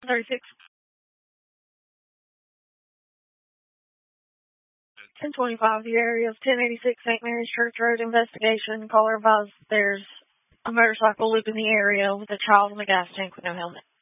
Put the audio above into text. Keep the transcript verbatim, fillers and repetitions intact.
thirty-six. ten twenty-five, the area of ten eighty-six Saint Mary's Church Road investigation. Caller advised there's a motorcycle looping the area with a child in the gas tank with no helmet.